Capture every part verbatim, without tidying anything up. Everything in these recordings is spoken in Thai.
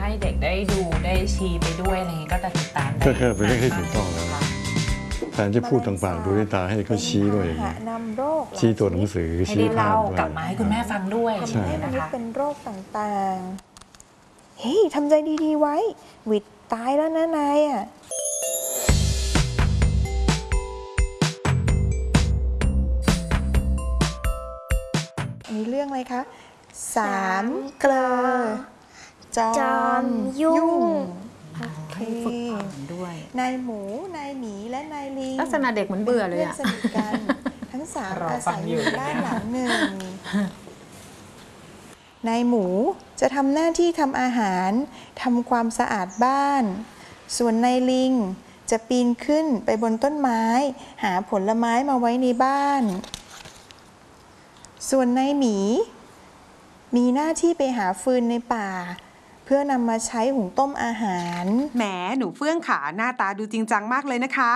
ให้เด็กได้ดูได้ชี้ไปด้วยอะไรอย่างนี้ก็จะติดตามได้ก็แค่เป็นเรื่องที่ถูกต้องแล้วแทนจะพูดต่างๆดูด้วยตาให้เขาชี้ด้วยนำโรคชี้ตัวหนังสือให้ได้เล่ากลับมาให้คุณแม่ฟังด้วยทำให้มนุษย์เป็นโรคต่างๆเฮ้ยทำใจดีๆไว้วิดตายแล้วนะนายอ่ะอันนี้เรื่องอะไรคะสามเกลอจอมยุ่งให้ฝึกอ่านด้วยนายหมูนายหมีและนายลิงลักษณะเด็กเหมือนเบื่อเลยอะสนิทกันทั้งสามอาศัยอยู่บ้านหลังหนึ่งนายหมูจะทำหน้าที่ทำอาหารทำความสะอาดบ้านส่วนนายลิงจะปีนขึ้นไปบนต้นไม้หาผลไม้มาไว้ในบ้านส่วนนายหมีมีหน้าที่ไปหาฟืนในป่าเพื่อนำมาใช้หุงต้มอาหารแหมหนูเฟื่องขาหน้าตาดูจริงจังมากเลยนะคะ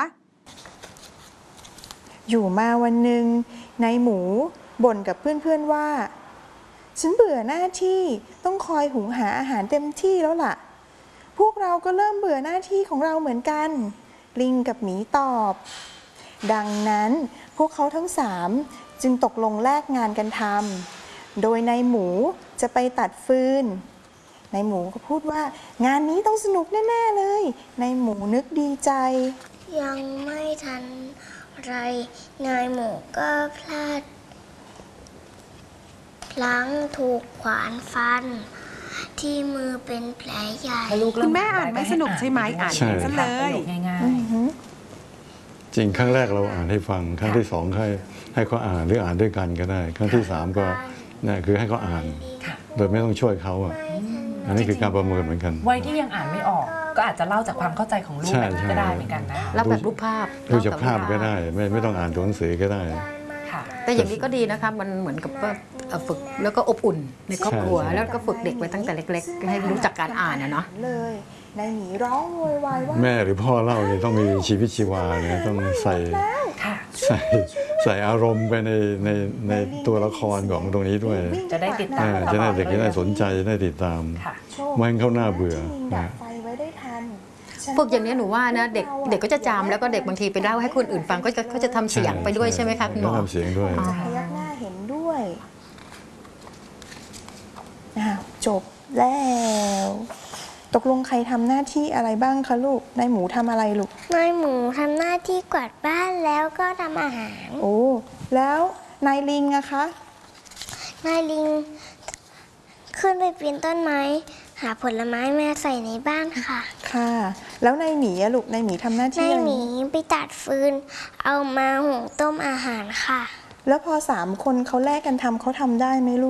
อยู่มาวันหนึ่งนายหมูบ่นกับเพื่อนๆว่าฉันเบื่อหน้าที่ต้องคอยหุงหาอาหารเต็มที่แล้วล่ะพวกเราก็เริ่มเบื่อหน้าที่ของเราเหมือนกันลิงกับหมีตอบดังนั้นพวกเขาทั้งสามจึงตกลงแลกงานกันทำโดยนายหมูจะไปตัดฟืนนายหมูก็พูดว่างานนี้ต้องสนุกแน่ๆเลยนายหมูนึกดีใจยังไม่ทันไรนายหมูก็พลาดพลั้งถูกขวานฟันที่มือเป็นแผลใหญ่คุณแม่อ่านไม่สนุกใช่ไหมอ่านซะเลยง่ายๆจริงครั้งแรกเราอ่านให้ฟังครั้งที่สองให้ให้เขาอ่านหรืออ่านด้วยกันก็ได้ครั้งที่สามก็นี่คือให้เขาอ่านโดยไม่ต้องช่วยเขาอ่ะอันนี้คือการประเมินเหมือนกันวัยที่ยังอ่านไม่ออกก็อาจจะเล่าจากความเข้าใจของลูกแบบนี้ก็ได้เหมือนกันนะแล้วแบบรูปภาพดูจากภาพก็ได้ไม่ไม่ต้องอ่านตัวหนังสือก็ได้แต่อย่างนี้ก็ดีนะคะมันเหมือนกับว่าฝึกแล้วก็อบอุ่นในครอบครัวแล้วก็ฝึกเด็กไว้ตั้งแต่เล็กๆให้รู้จักการอ่านนะเนาะเลยนายหมีร้องโวยวายว่าแม่หรือพ่อเล่าเนี่ยต้องมีชีวิตชีวาเนี่ยต้องใส่ใส่ใส่อารมณ์ไปในในในตัวละครของตรงนี้ด้วยจะได้ติดตามจะได้เด็กจะได้สนใจจะได้ติดตามไม่ให้เขาหน้าเบื่อฝึกอย่างนี้หนูว่านะเด็กเด็กก็จะจำแล้วก็เด็กบางทีไปเล่าให้คนอื่นฟังก็จะเขาจะทำเสียงไปด้วยใช่ไหมคะคุณหมอทำเสียงด้วยพยักหน้าเห็นด้วยจบแล้วตกลงใครทำหน้าที่อะไรบ้างคะลูกนายหมูทำอะไรลูกนายหมูทำหน้าที่กวาดบ้านแล้วก็ทำอาหารโอ้แล้วนายลิงอะคะนายลิงขึ้นไปปีนต้นไม้หาผลไม้มาใส่ในบ้านค่ะค่ะแล้วนายหมีอะลูกนายหมีทำหน้าที่นายหมีไปตัดฟืนเอามาหุงต้มอาหารค่ะแล้วพอสามคนเขาแลกกันทำเขาทำได้ไหมลูก